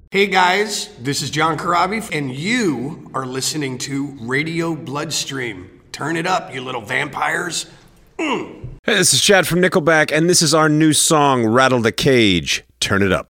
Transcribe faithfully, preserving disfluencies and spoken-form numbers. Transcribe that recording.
Hey guys, this is John Corabi, and you are listening to Radio Bloodstream. Turn it up, you little vampires. Mm. Hey, this is Chad from Nickelback, and this is our new song, Rattle the Cage. Turn it up.